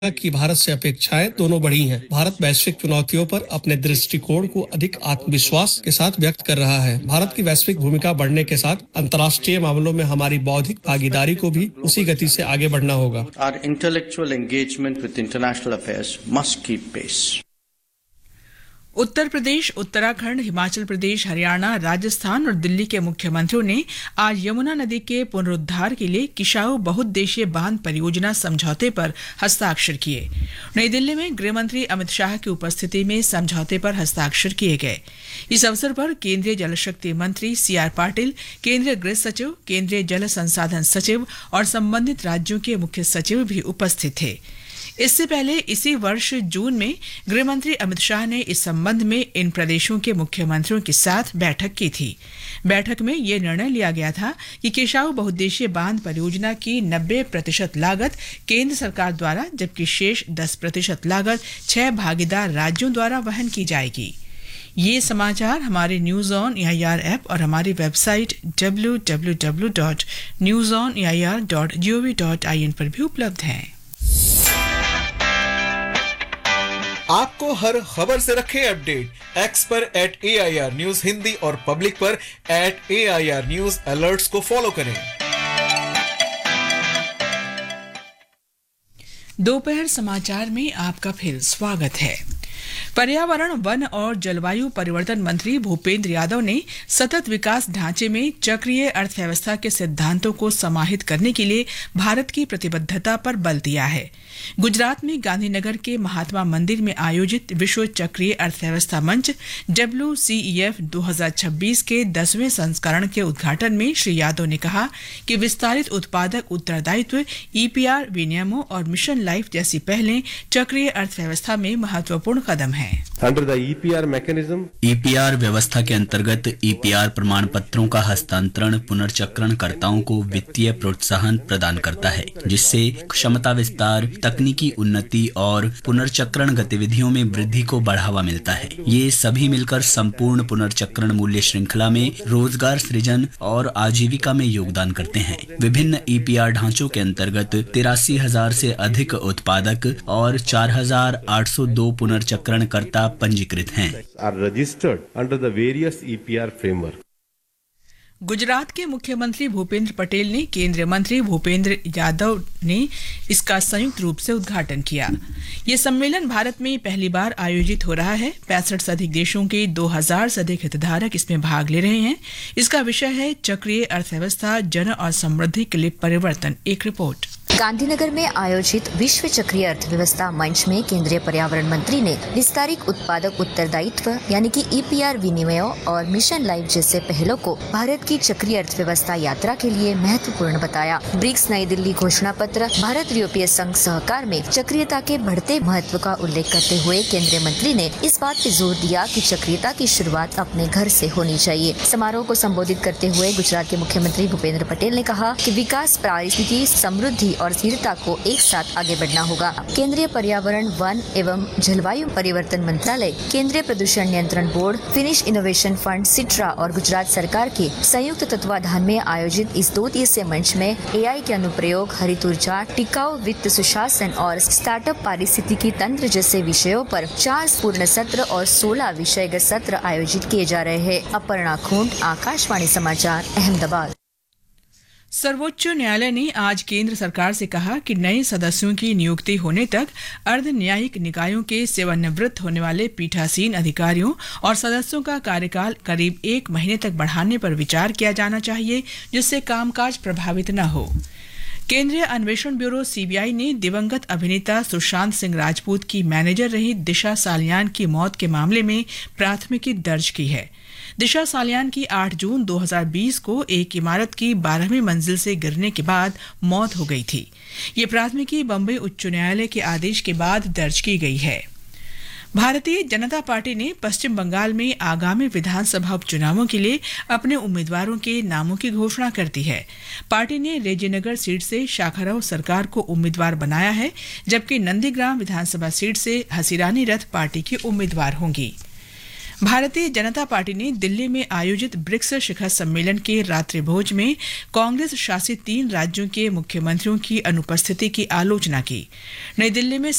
कि भारत से अपेक्षाएं दोनों बढ़ी हैं। भारत वैश्विक चुनौतियों पर अपने दृष्टिकोण को अधिक आत्मविश्वास के साथ व्यक्त कर रहा है। भारत की वैश्विक भूमिका बढ़ने के साथ अंतर्राष्ट्रीय मामलों में हमारी बौद्धिक भागीदारी को भी उसी गति से आगे बढ़ना होगा। Our intellectual engagement with international affairs must keep pace. Uttar Pradesh, Uttarakhand, Himachal Pradesh, Haryana, Rajasthan और दिल्ली के मुख्यमंत्रियों ने आज यमुना नदी के पुनरुद्धार के लिए किशाऊ बहुउद्देशीय बांध परियोजना समझौते पर हस्ताक्षर किए। नई दिल्ली में गृह मंत्री अमित शाह की उपस्थिति में समझौते पर हस्ताक्षर किए गए। इस अवसर पर केंद्रीय जल शक्ति मंत्री CR पाटिल, केंद्रीय गृह सचिव, केंद्रीय जल संसाधन सचिव और संबंधित राज्यों के मुख्य सचिव भी उपस्थित थे। इससे पहले इसी वर्ष जून में गृह मंत्री अमित शाह ने इस संबंध में इन प्रदेशों के मुख्यमंत्रियों के साथ बैठक की थी। बैठक में यह निर्णय लिया गया था कि किशाऊ बहुउद्देशीय बांध परियोजना की 90% लागत केंद्र सरकार द्वारा, जबकि शेष 10% लागत 6 भागीदार राज्यों द्वारा वहन की जाएगी। ये समाचार हमारे न्यूज ऑन AIR ऐप और हमारी वेबसाइट www.newsonair.gov.in पर भी उपलब्ध हैं। आपको हर खबर से रखे अपडेट एक्स पर @AIR न्यूज हिंदी और पब्लिक पर @AIR न्यूज अलर्ट्स को फॉलो करें। दोपहर समाचार में आपका फिर स्वागत है। पर्यावरण, वन और जलवायु परिवर्तन मंत्री भूपेंद्र यादव ने सतत विकास ढांचे में चक्रीय अर्थव्यवस्था के सिद्धांतों को समाहित करने के लिए भारत की प्रतिबद्धता पर बल दिया है। गुजरात में गांधीनगर के महात्मा मंदिर में आयोजित विश्व चक्रीय अर्थव्यवस्था मंच WCEF 2026 के 10वें संस्करण के उद्घाटन में श्री यादव ने कहा कि विस्तारित उत्पादक उत्तरदायित्व, EPR विनियमों और मिशन लाइफ जैसी पहलें चक्रीय अर्थव्यवस्था में महत्वपूर्ण कदम हैं। Under the EPR mechanism, EPR व्यवस्था के अंतर्गत EPR प्रमाण पत्रों का हस्तांतरण पुनर्चक्रणकर्ताओं को वित्तीय प्रोत्साहन प्रदान करता है, जिससे क्षमता विस्तार, तकनीकी उन्नति और पुनर्चक्रण गतिविधियों में वृद्धि को बढ़ावा मिलता है। ये सभी मिलकर संपूर्ण पुनर्चक्रण मूल्य श्रृंखला में रोजगार सृजन और आजीविका में योगदान करते हैं। विभिन्न EPR ढांचों के अंतर्गत 83,000 से अधिक उत्पादक और 4,802 पुनर्चक्रणकर्ता पंजीकृत हैं। are registered under the various EPR framework. Gujarat के मुख्यमंत्री भूपेंद्र पटेल ने केंद्रीय मंत्री भूपेंद्र यादव ने इसका संयुक्त रूप से उद्घाटन किया। ये सम्मेलन भारत में पहली बार आयोजित हो रहा है। 65 से अधिक देशों के 2000 से अधिक हितधारक इसमें भाग ले रहे हैं। इसका विषय है चक्रीय अर्थव्यवस्था, जन और समृद्धि के लिए परिवर्तन। एक रिपोर्ट। गांधीनगर में आयोजित विश्व चक्रीय अर्थव्यवस्था मंच में केंद्रीय पर्यावरण मंत्री ने विस्तारित उत्पादक उत्तरदायित्व यानी कि EPR विनिमयों और मिशन लाइफ जैसे पहलों को भारत की चक्रीय अर्थव्यवस्था यात्रा के लिए महत्वपूर्ण बताया। ब्रिक्स नई दिल्ली घोषणा पत्र, भारत यूरोपीय संघ सहकार में चक्रीयता के बढ़ते महत्व का उल्लेख करते हुए केंद्रीय मंत्री ने इस बात पर जोर दिया कि चक्रीयता की शुरुआत अपने घर से होनी चाहिए। समारोह को संबोधित करते हुए गुजरात के मुख्यमंत्री भूपेंद्र पटेल ने कहा कि विकास, पारिस्थितिकी, समृद्धि और स्थिरता को एक साथ आगे बढ़ना होगा। केंद्रीय पर्यावरण, वन एवं जलवायु परिवर्तन मंत्रालय, केंद्रीय प्रदूषण नियंत्रण बोर्ड, फिनिश इनोवेशन फंड, सिट्रा और गुजरात सरकार के संयुक्त तत्वाधान में आयोजित इस 2 दिवसीय मंच में AI के अनुप्रयोग, हरित ऊर्जा, टिकाऊ वित्त, सुशासन और स्टार्टअप पारिस्थितिकी तंत्र जैसे विषयों पर 4 पूर्ण सत्र और 16 विषयगत सत्र आयोजित किए जा रहे हैं। अपर्णा खूंट, आकाशवाणी समाचार, अहमदाबाद। सर्वोच्च न्यायालय ने आज केंद्र सरकार से कहा कि नए सदस्यों की नियुक्ति होने तक अर्ध न्यायिक निकायों के सेवानिवृत्त होने वाले पीठासीन अधिकारियों और सदस्यों का कार्यकाल करीब 1 महीने तक बढ़ाने पर विचार किया जाना चाहिए, जिससे कामकाज प्रभावित न हो। केंद्रीय अन्वेषण ब्यूरो CBI ने दिवंगत अभिनेता सुशांत सिंह राजपूत की मैनेजर रही दिशा सालियान की मौत के मामले में प्राथमिकी दर्ज की है। दिशा सालियान की 8 जून 2020 को एक इमारत की 12वीं मंजिल से गिरने के बाद मौत हो गई थी। ये प्राथमिकी बम्बई उच्च न्यायालय के आदेश के बाद दर्ज की गई है। भारतीय जनता पार्टी ने पश्चिम बंगाल में आगामी विधानसभा उपचुनावों के लिए अपने उम्मीदवारों के नामों की घोषणा कर दी है। पार्टी ने रेजीनगर सीट से शाखाराव सरकार को उम्मीदवार बनाया है, जबकि नंदीग्राम विधानसभा सीट से हसीरानी रथ पार्टी की उम्मीदवार होंगी। भारतीय जनता पार्टी ने दिल्ली में आयोजित ब्रिक्स शिखर सम्मेलन के रात्रि भोज में कांग्रेस शासित 3 राज्यों के मुख्यमंत्रियों की अनुपस्थिति की आलोचना की। नई दिल्ली में